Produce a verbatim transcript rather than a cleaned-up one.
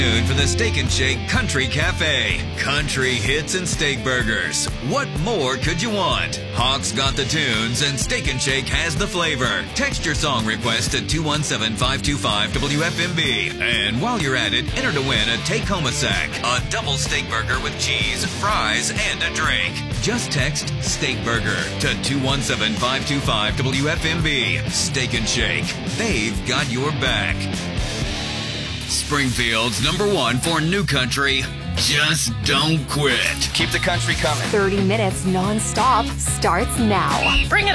Noon for the Steak and Shake Country Cafe. Country hits and steak burgers. What more could you want? Hawk's got the tunes and Steak and Shake has the flavor. Text your song request at two one seven, five two five, W F M B. And while you're at it, enter to win a take-home a sack, a double steak burger with cheese, fries, and a drink. Just text Steak Burger to two one seven, five two five, W F M B. Steak and Shake. They've got your back. Springfield's number one for new country. Just don't quit. Keep the country coming. thirty minutes non-stop starts now. Bring it